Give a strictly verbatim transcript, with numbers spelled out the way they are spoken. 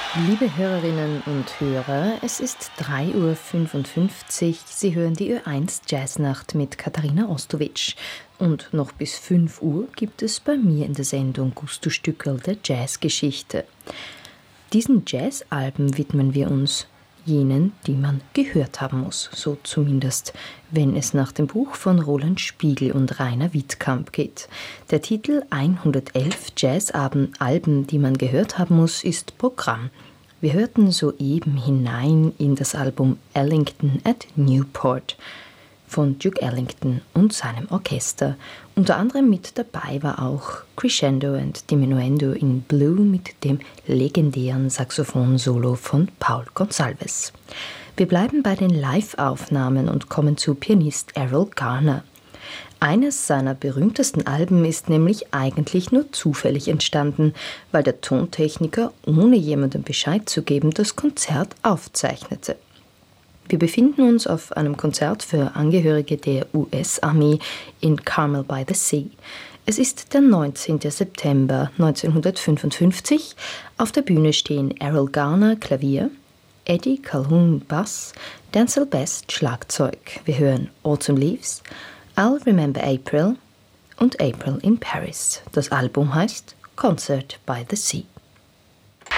Liebe Hörerinnen und Hörer, es ist drei Uhr fünfundfünfzig. Sie hören die Ö eins Jazznacht mit Katharina Ostowitsch. Und noch bis fünf Uhr gibt es bei mir in der Sendung Gusto Stückerl der Jazzgeschichte. Diesen Jazzalben widmen wir uns jenen, die man gehört haben muss, so zumindest, wenn es nach dem Buch von Roland Spiegel und Rainer Wittkamp geht. Der Titel hundertelf Jazzalben, Alben, die man gehört haben muss, ist Programm. Wir hörten soeben hinein in das Album Ellington at Newport von Duke Ellington und seinem Orchester. Unter anderem mit dabei war auch Crescendo and Diminuendo in Blue mit dem legendären Saxophon-Solo von Paul Gonsalves. Wir bleiben bei den Live-Aufnahmen und kommen zu Pianist Errol Garner. Eines seiner berühmtesten Alben ist nämlich eigentlich nur zufällig entstanden, weil der Tontechniker, ohne jemandem Bescheid zu geben, das Konzert aufzeichnete. Wir befinden uns auf einem Konzert für Angehörige der U S-Armee in Carmel by the Sea. Es ist der neunzehnten September neunzehnhundertfünfundfünfzig. Auf der Bühne stehen Errol Garner, Klavier, Eddie Calhoun, Bass, Denzel Best, Schlagzeug. Wir hören Autumn Leaves, I'll Remember April und April in Paris. Das Album heißt Concert by the Sea.